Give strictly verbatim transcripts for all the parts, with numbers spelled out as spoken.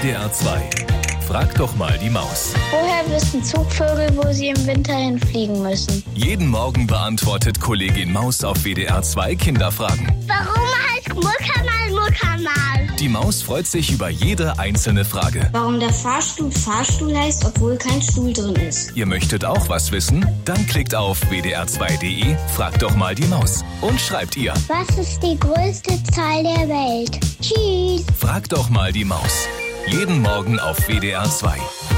D R zwei. Frag doch mal die Maus. Woher wissen Zugvögel, wo sie im Winter hinfliegen müssen? Jeden Morgen beantwortet Kollegin Maus auf W D R zwei Kinderfragen. Warum heißt Muckermal Muckermal? Die Maus freut sich über jede einzelne Frage. Warum der Fahrstuhl Fahrstuhl heißt, obwohl kein Stuhl drin ist. Ihr möchtet auch was wissen? Dann klickt auf w d r zwei punkt d e, fragt doch mal die Maus und schreibt ihr. Was ist die größte Zahl der Welt? Tschüss. Frag doch mal die Maus. Jeden Morgen auf W D R zwei.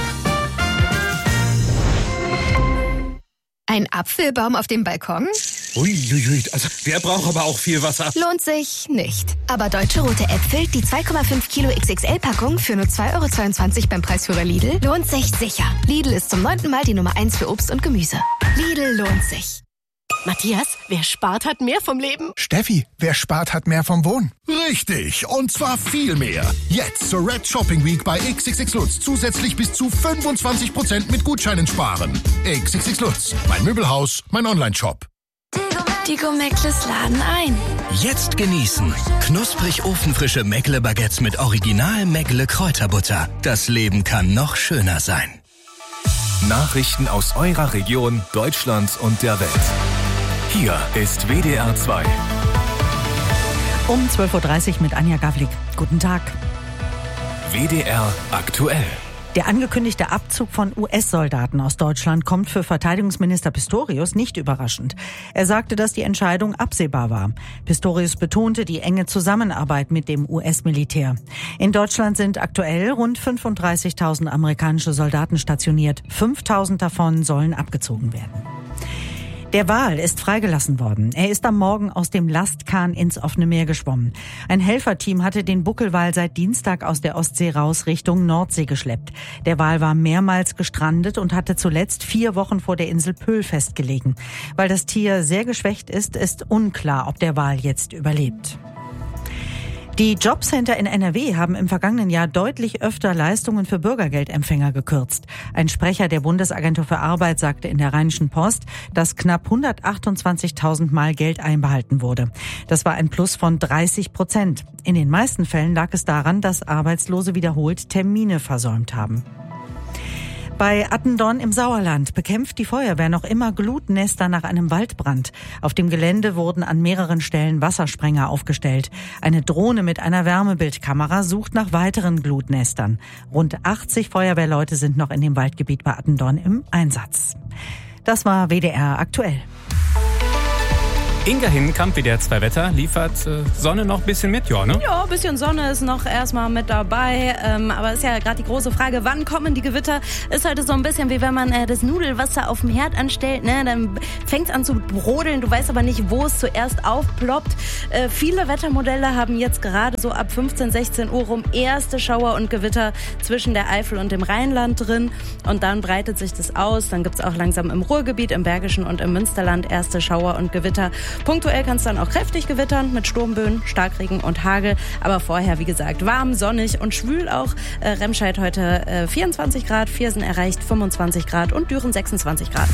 Ein Apfelbaum auf dem Balkon? Uiuiui, also der braucht aber auch viel Wasser. Lohnt sich nicht. Aber Deutsche Rote Äpfel, die zwei Komma fünf Kilo X X L-Packung für nur zwei Euro zweiundzwanzig beim Preisführer Lidl, lohnt sich sicher. Lidl ist zum neunten Mal die Nummer eins für Obst und Gemüse. Lidl lohnt sich. Matthias, wer spart, hat mehr vom Leben. Steffi, wer spart, hat mehr vom Wohnen. Richtig, und zwar viel mehr. Jetzt zur Red Shopping Week bei X X X Lutz zusätzlich bis zu fünfundzwanzig Prozent mit Gutscheinen sparen. X X X Lutz, mein Möbelhaus, mein Online-Shop. Die Gomeckles laden ein. Jetzt genießen. Knusprig ofenfrische Meckle-Baguettes mit Original Meckle-Kräuterbutter. Das Leben kann noch schöner sein. Nachrichten aus eurer Region, Deutschland und der Welt. Hier ist W D R zwei. Um zwölf Uhr dreißig mit Anja Gavlik. Guten Tag. W D R aktuell. Der angekündigte Abzug von U S-Soldaten aus Deutschland kommt für Verteidigungsminister Pistorius nicht überraschend. Er sagte, dass die Entscheidung absehbar war. Pistorius betonte die enge Zusammenarbeit mit dem U S-Militär. In Deutschland sind aktuell rund fünfunddreißigtausend amerikanische Soldaten stationiert. fünftausend davon sollen abgezogen werden. Der Wal ist freigelassen worden. Er ist am Morgen aus dem Lastkahn ins offene Meer geschwommen. Ein Helferteam hatte den Buckelwal seit Dienstag aus der Ostsee raus Richtung Nordsee geschleppt. Der Wal war mehrmals gestrandet und hatte zuletzt vier Wochen vor der Insel Pöhl festgelegen. Weil das Tier sehr geschwächt ist, ist unklar, ob der Wal jetzt überlebt. Die Jobcenter in N R W haben im vergangenen Jahr deutlich öfter Leistungen für Bürgergeldempfänger gekürzt. Ein Sprecher der Bundesagentur für Arbeit sagte in der Rheinischen Post, dass knapp hundertachtundzwanzigtausend Mal Geld einbehalten wurde. Das war ein Plus von dreißig Prozent. In den meisten Fällen lag es daran, dass Arbeitslose wiederholt Termine versäumt haben. Bei Attendorn im Sauerland bekämpft die Feuerwehr noch immer Glutnester nach einem Waldbrand. Auf dem Gelände wurden an mehreren Stellen Wassersprenger aufgestellt. Eine Drohne mit einer Wärmebildkamera sucht nach weiteren Glutnestern. Rund achtzig Feuerwehrleute sind noch in dem Waldgebiet bei Attendorn im Einsatz. Das war W D R aktuell. Inga Hinkamp, W D R zwei Wetter, liefert äh, Sonne noch ein bisschen mit, ja, ne? Ja, ein bisschen Sonne ist noch erstmal mit dabei. Ähm, aber ist ja gerade die große Frage, wann kommen die Gewitter? Ist heute so ein bisschen wie wenn man äh, das Nudelwasser auf dem Herd anstellt, ne? Dann fängt es an zu brodeln, du weißt aber nicht, wo es zuerst aufploppt. Äh, viele Wettermodelle haben jetzt gerade so ab fünfzehn, sechzehn Uhr rum erste Schauer und Gewitter zwischen der Eifel und dem Rheinland drin. Und dann breitet sich das aus. Dann gibt es auch langsam im Ruhrgebiet, im Bergischen und im Münsterland erste Schauer und Gewitter. Punktuell kann es dann auch kräftig gewittern mit Sturmböen, Starkregen und Hagel. Aber vorher, wie gesagt, warm, sonnig und schwül auch. Äh, Remscheid heute äh, vierundzwanzig Grad, Viersen erreicht fünfundzwanzig Grad und Düren sechsundzwanzig Grad.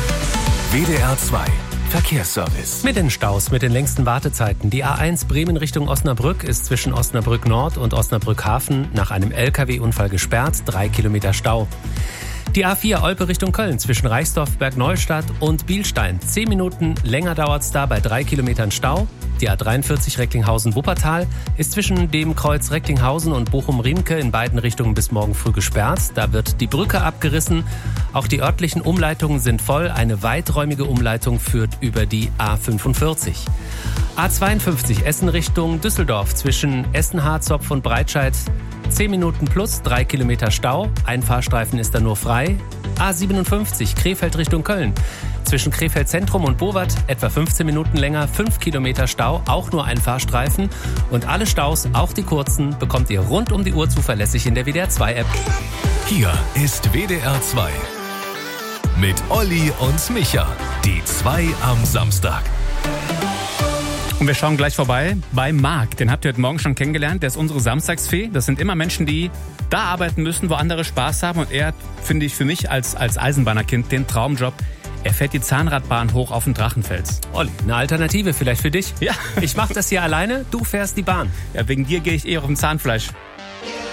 W D R zwei Verkehrsservice. Mit den Staus, mit den längsten Wartezeiten. Die A eins Bremen Richtung Osnabrück ist zwischen Osnabrück Nord und Osnabrück Hafen nach einem L K W-Unfall gesperrt. Drei Kilometer Stau. Die A vier Olpe Richtung Köln zwischen Reichsdorf, Bergneustadt und Bielstein. Zehn Minuten länger dauert's da bei drei Kilometern Stau. Die A dreiundvierzig Recklinghausen-Wuppertal ist zwischen dem Kreuz Recklinghausen und Bochum-Riemke in beiden Richtungen bis morgen früh gesperrt. Da wird die Brücke abgerissen. Auch die örtlichen Umleitungen sind voll. Eine weiträumige Umleitung führt über die A fünfundvierzig. A zweiundfünfzig Essen Richtung Düsseldorf zwischen Essen-Harzopf und Breitscheid. zehn Minuten plus, drei Kilometer Stau. Ein Fahrstreifen ist da nur frei. A siebenundfünfzig Krefeld Richtung Köln. Zwischen Krefeld Zentrum und Bowat etwa fünfzehn Minuten länger, fünf Kilometer Stau, auch nur ein Fahrstreifen. Und alle Staus, auch die kurzen, bekommt ihr rund um die Uhr zuverlässig in der W D R zwei App. Hier ist W D R zwei. Mit Olli und Micha. Die zwei am Samstag. Und wir schauen gleich vorbei bei Marc. Den habt ihr heute Morgen schon kennengelernt. Der ist unsere Samstagsfee. Das sind immer Menschen, die da arbeiten müssen, wo andere Spaß haben. Und er, finde ich, für mich als, als Eisenbahnerkind den Traumjob. Er fährt die Zahnradbahn hoch auf den Drachenfels. Olli, eine Alternative vielleicht für dich? Ja. Ich mach das hier alleine, du fährst die Bahn. Ja, wegen dir gehe ich eher auf dem Zahnfleisch.